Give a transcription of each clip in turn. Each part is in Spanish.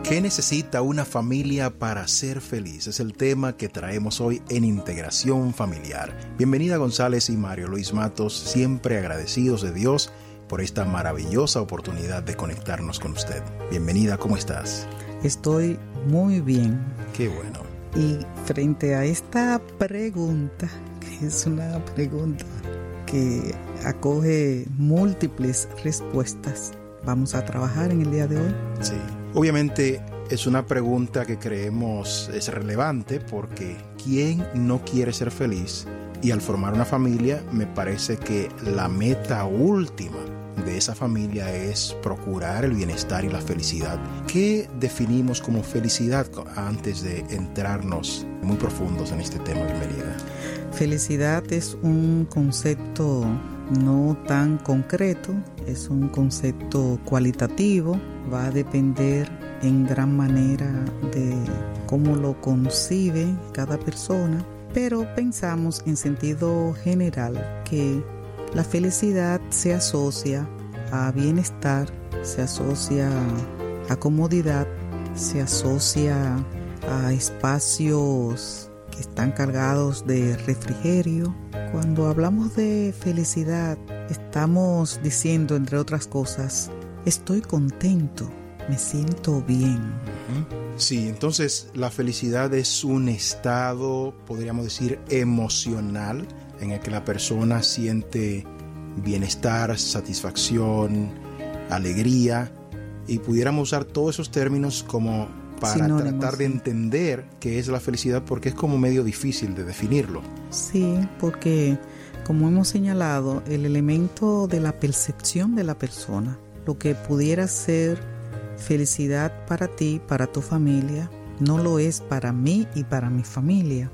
¿Qué necesita una familia para ser feliz? Es el tema que traemos hoy en Integración Familiar. Bienvenida González y Mario Luis Matos, siempre agradecidos de Dios por esta maravillosa oportunidad de conectarnos con usted. Bienvenida, ¿cómo estás? Estoy muy bien. Qué bueno. Y frente a esta pregunta, que es una pregunta que acoge múltiples respuestas, vamos a trabajar en el día de hoy. Sí. Obviamente es una pregunta que creemos es relevante porque ¿quién no quiere ser feliz? Y al formar una familia me parece que la meta última de esa familia es procurar el bienestar y la felicidad. ¿Qué definimos como felicidad antes de entrarnos muy profundos en este tema? Bienvenida. Felicidad es un concepto no tan concreto, es un concepto cualitativo, va a depender en gran manera de cómo lo concibe cada persona, pero pensamos en sentido general que la felicidad se asocia a bienestar, se asocia a comodidad, se asocia a espacios que están cargados de refrigerio. Cuando hablamos de felicidad, estamos diciendo, entre otras cosas, estoy contento, me siento bien. Sí, entonces la felicidad es un estado, podríamos decir, emocional, en el que la persona siente bienestar, satisfacción, alegría, y pudiéramos usar todos esos términos como para sinónimos, tratar de entender qué es la felicidad, porque es como medio difícil de definirlo. Sí, porque como hemos señalado, el elemento de la percepción de la persona, lo que pudiera ser felicidad para ti, para tu familia, no lo es para mí y para mi familia.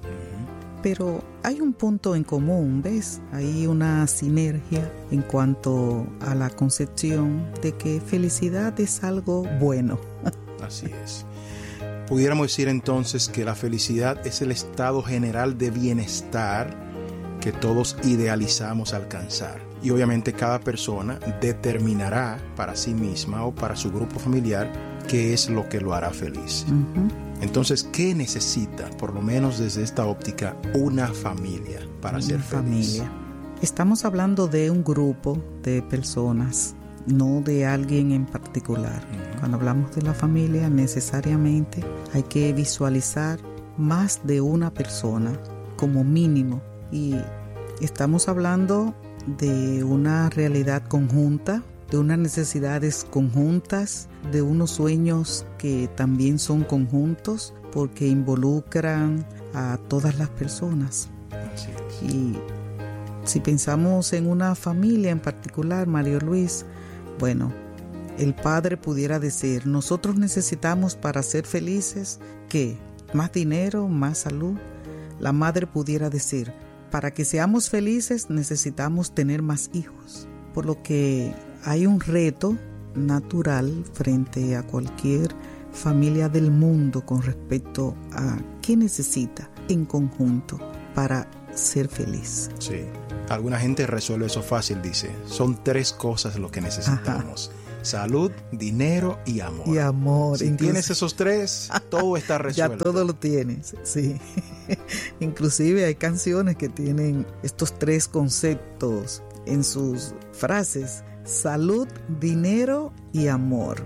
Pero hay un punto en común, ¿ves? Hay una sinergia en cuanto a la concepción de que felicidad es algo bueno. Así es. Pudiéramos decir entonces que la felicidad es el estado general de bienestar que todos idealizamos alcanzar. Y obviamente cada persona determinará para sí misma o para su grupo familiar qué es lo que lo hará feliz. Entonces, ¿qué necesita, por lo menos desde esta óptica, una familia para ser feliz? Familia. Estamos hablando de un grupo de personas, no de alguien en particular. Cuando hablamos de la familia, necesariamente hay que visualizar más de una persona como mínimo. Y estamos hablando de una realidad conjunta, de unas necesidades conjuntas, de unos sueños que también son conjuntos porque involucran a todas las personas. Así es. Y si pensamos en una familia en particular, Mario Luis, bueno, el padre pudiera decir, nosotros necesitamos para ser felices, ¿qué? Más dinero, más salud. La madre pudiera decir, para que seamos felices necesitamos tener más hijos. Por lo que hay un reto natural frente a cualquier familia del mundo con respecto a qué necesita en conjunto para ser feliz. Sí, alguna gente resuelve eso fácil, dice, son 3 cosas lo que necesitamos. Salud, dinero y amor. Y amor. Si tienes esos 3, todo está resuelto. Ya todo lo tienes, sí. Inclusive hay canciones que tienen estos 3 conceptos en sus frases: salud, dinero y amor.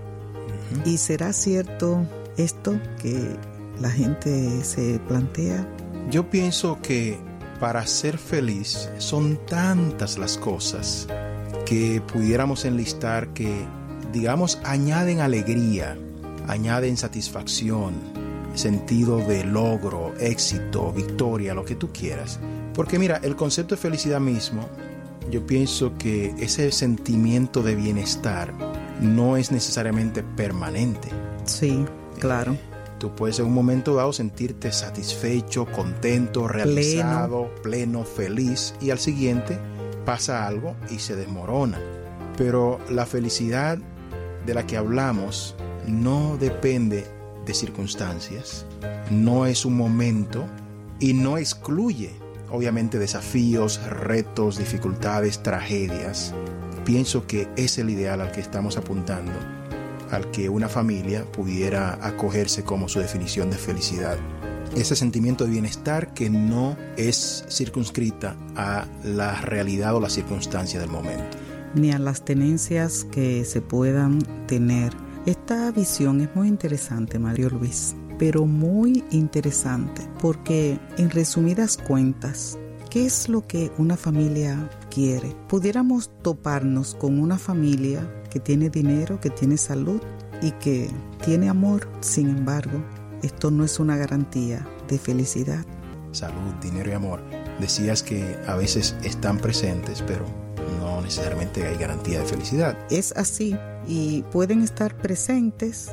¿Y será cierto esto que la gente se plantea? Yo pienso que para ser feliz son tantas las cosas que pudiéramos enlistar que, digamos, añaden alegría, añaden satisfacción, sentido de logro, éxito, victoria, lo que tú quieras. Porque mira, el concepto de felicidad mismo, yo pienso que ese sentimiento de bienestar no es necesariamente permanente. Sí, claro. Tú puedes en un momento dado sentirte satisfecho, contento, realizado, pleno, feliz, y al siguiente pasa algo y se desmorona. Pero la felicidad de la que hablamos no depende de circunstancias, no es un momento y no excluye, obviamente, desafíos, retos, dificultades, tragedias. Pienso que es el ideal al que estamos apuntando. al que una familia pudiera acogerse como su definición de felicidad. Ese sentimiento de bienestar que no es circunscrita a la realidad o la circunstancia del momento, ni a las tenencias que se puedan tener. Esta visión es muy interesante, Mario Luis, pero muy interesante, porque en resumidas cuentas, ¿qué es lo que una familia quiere? Pudiéramos toparnos con una familia que tiene dinero, que tiene salud y que tiene amor. Sin embargo, esto no es una garantía de felicidad. Salud, dinero y amor. Decías que a veces están presentes, pero no necesariamente hay garantía de felicidad. Es así, y pueden estar presentes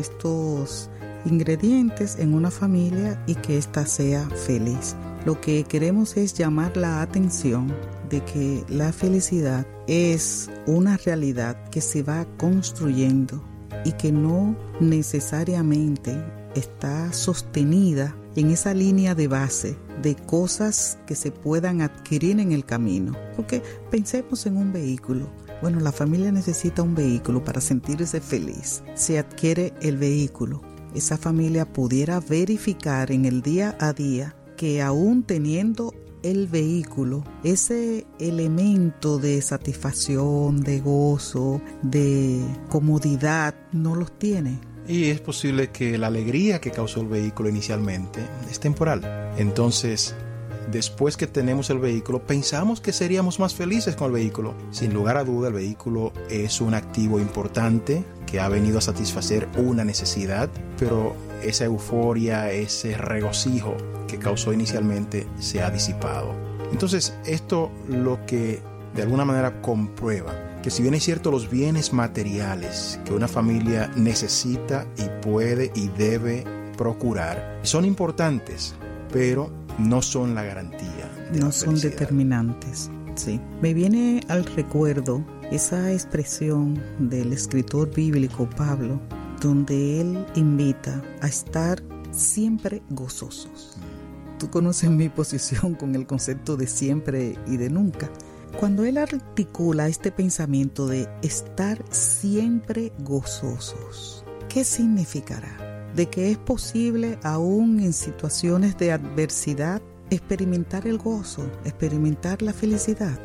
estos ingredientes en una familia y que ésta sea feliz. Lo que queremos es llamar la atención de que la felicidad es una realidad que se va construyendo y que no necesariamente está sostenida en esa línea de base de cosas que se puedan adquirir en el camino. Porque pensemos en un vehículo. Bueno, la familia necesita un vehículo para sentirse feliz. Se adquiere el vehículo. Esa familia pudiera verificar en el día a día que aún teniendo el vehículo, ese elemento de satisfacción, de gozo, de comodidad, no los tiene. Y es posible que la alegría que causó el vehículo inicialmente es temporal. Entonces, después que tenemos el vehículo, pensamos que seríamos más felices con el vehículo. Sin lugar a duda, el vehículo es un activo importante que ha venido a satisfacer una necesidad, pero esa euforia, ese regocijo que causó inicialmente se ha disipado. Entonces, esto lo que de alguna manera comprueba que si bien es cierto los bienes materiales que una familia necesita y puede y debe procurar son importantes, pero no son la garantía de no son determinantes. Sí. Me viene al recuerdo esa expresión del escritor bíblico Pablo, donde él invita a estar siempre gozosos. Tú conoces mi posición con el concepto de siempre y de nunca. Cuando él articula este pensamiento de estar siempre gozosos, ¿qué significará? De que es posible aún en situaciones de adversidad experimentar el gozo, experimentar la felicidad,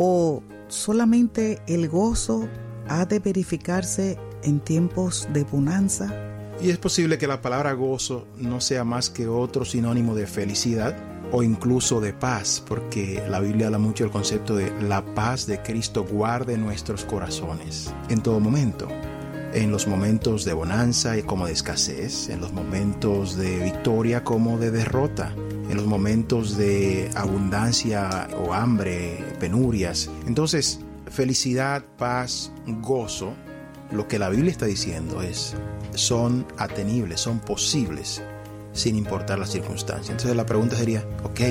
o solamente el gozo ha de verificarse en tiempos de bonanza. Y es posible que la palabra gozo no sea más que otro sinónimo de felicidad o incluso de paz, porque la Biblia habla mucho del concepto de la paz de Cristo guarde nuestros corazones en todo momento. En los momentos de bonanza y como de escasez, en los momentos de victoria como de derrota, en los momentos de abundancia o hambre, penurias. Entonces, felicidad, paz, gozo, lo que la Biblia está diciendo es, son atenibles, son posibles, sin importar las circunstancias. Entonces la pregunta sería,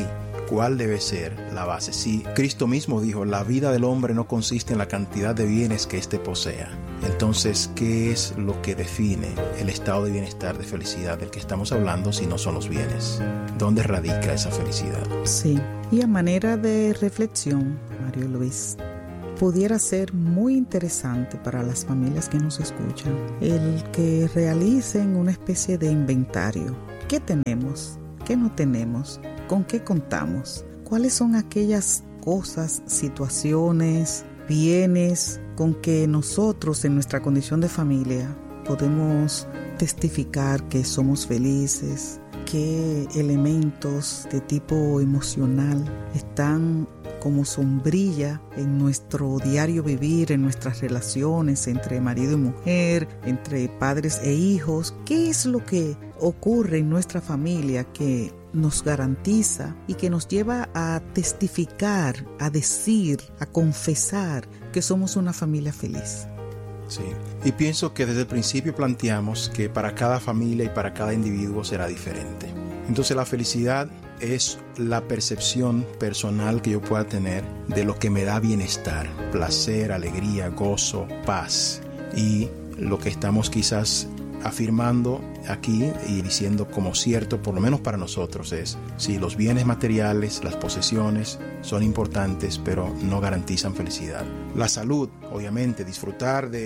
¿cuál debe ser la base? Si Cristo mismo dijo, la vida del hombre no consiste en la cantidad de bienes que éste posea. Entonces, ¿qué es lo que define el estado de bienestar, de felicidad del que estamos hablando si no son los bienes? ¿Dónde radica esa felicidad? Sí, y a manera de reflexión, Mario Luis, pudiera ser muy interesante para las familias que nos escuchan el que realicen una especie de inventario. ¿Qué tenemos? ¿Qué no tenemos? ¿Con qué contamos? ¿Cuáles son aquellas cosas, situaciones, bienes con que nosotros en nuestra condición de familia podemos testificar que somos felices? ¿Qué elementos de tipo emocional están como sombrilla en nuestro diario vivir, en nuestras relaciones entre marido y mujer, entre padres e hijos? ¿Qué es lo que ocurre en nuestra familia que nos garantiza y que nos lleva a testificar, a decir, a confesar que somos una familia feliz? Sí, y pienso que desde el principio planteamos que para cada familia y para cada individuo será diferente. Entonces la felicidad es la percepción personal que yo pueda tener de lo que me da bienestar, placer, alegría, gozo, paz. Y lo que estamos quizás afirmando aquí y diciendo como cierto, por lo menos para nosotros, es si los bienes materiales, las posesiones son importantes, pero no garantizan felicidad. La salud, obviamente, disfrutar de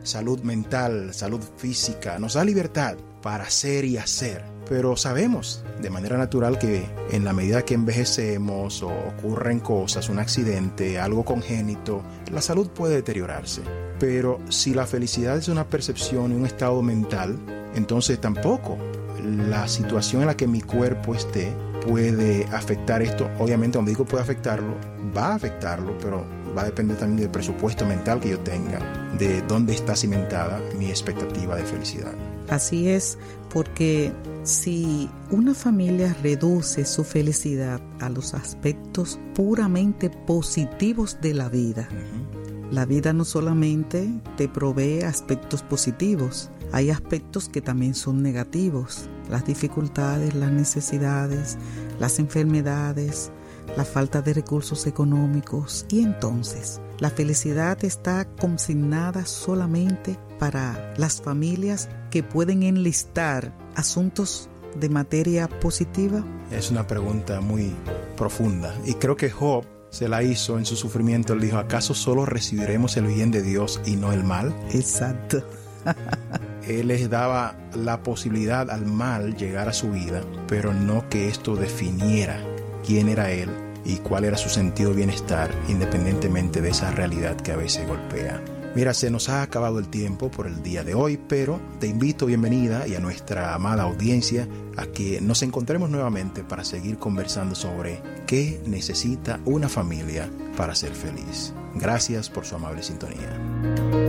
salud mental, salud física, nos da libertad para ser y hacer. Pero sabemos de manera natural que en la medida que envejecemos o ocurren cosas, un accidente, algo congénito, la salud puede deteriorarse. Pero si la felicidad es una percepción y un estado mental, entonces tampoco la situación en la que mi cuerpo esté puede afectar esto. Obviamente, cuando digo puede afectarlo, va a afectarlo, pero va a depender también del presupuesto mental que yo tenga, de dónde está cimentada mi expectativa de felicidad. Así es, porque si una familia reduce su felicidad a los aspectos puramente positivos de la vida, la vida no solamente te provee aspectos positivos, hay aspectos que también son negativos, las dificultades, las necesidades, las enfermedades, la falta de recursos económicos, y entonces la felicidad está consignada solamente para las familias que pueden enlistar asuntos de materia positiva. Es una pregunta muy profunda y creo que Job se la hizo en su sufrimiento. Él dijo: ¿acaso solo recibiremos el bien de Dios y no el mal? Exacto. Él les daba la posibilidad al mal llegar a su vida, pero no que esto definiera quién era él y cuál era su sentido de bienestar, independientemente de esa realidad que a veces golpea. Mira, se nos ha acabado el tiempo por el día de hoy, pero te invito, bienvenida, y a nuestra amada audiencia, a que nos encontremos nuevamente para seguir conversando sobre qué necesita una familia para ser feliz. Gracias por su amable sintonía.